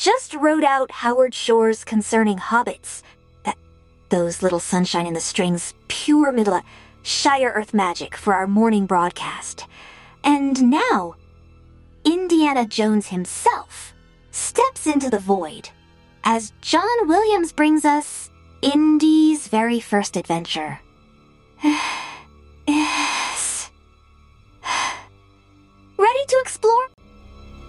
just wrote out Howard Shore's Concerning Hobbits. Those little sunshine in the strings, pure middle Shire Earth magic for our morning broadcast. And now, Indiana Jones himself steps into the void as John Williams brings us Indy's very first adventure. Yes. Ready to explore?